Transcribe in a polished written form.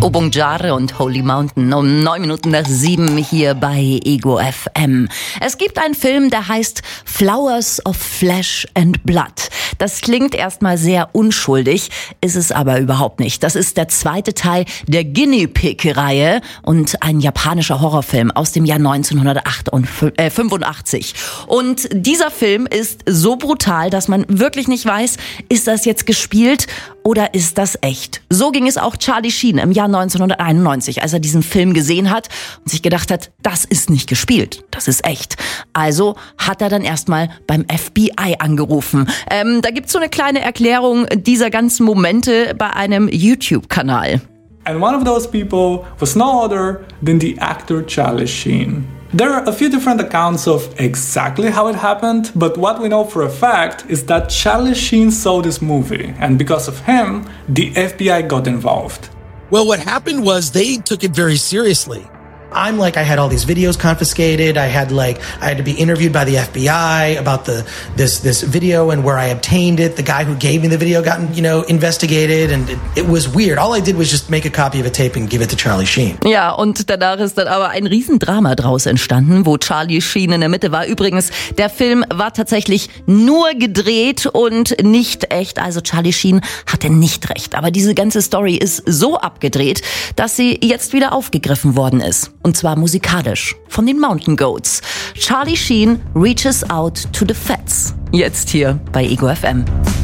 Obung Jare und Holy Mountain um 7:09 hier bei Ego FM. Es gibt einen Film, der heißt Flowers of Flesh and Blood. Das klingt erstmal sehr unschuldig, ist es aber überhaupt nicht. Das ist der zweite Teil der Guinea Pig-Reihe und ein japanischer Horrorfilm aus dem Jahr 1985. Und dieser Film ist so brutal, dass man wirklich nicht weiß, ist das jetzt gespielt oder ist das echt? So ging es auch Charlie Sheen im Jahr 1991, als er diesen Film gesehen hat und sich gedacht hat, das ist nicht gespielt, das ist echt. Also hat er dann erstmal beim FBI angerufen. Da gibt's so eine kleine Erklärung dieser ganzen Momente bei einem YouTube-Kanal. And one of those people was no other than the actor Charlie Sheen. There are a few different accounts of exactly how it happened, but what we know for a fact is that Charlie Sheen saw this movie, and because of him, the FBI got involved. Well, what happened was they took it very seriously. I had all these videos confiscated. I had to be interviewed by the FBI about this video and where I obtained it. The guy who gave me the video got, investigated, and it was weird. All I did was just make a copy of a tape and give it to Charlie Sheen. Ja, und danach ist dann aber ein Riesendrama draus entstanden, wo Charlie Sheen in der Mitte war. Übrigens, der Film war tatsächlich nur gedreht und nicht echt. Also Charlie Sheen hatte nicht recht. Aber diese ganze Story ist so abgedreht, dass sie jetzt wieder aufgegriffen worden ist. Und zwar musikalisch von den Mountain Goats. Charlie Sheen reaches out to the feds. Jetzt hier bei Ego FM.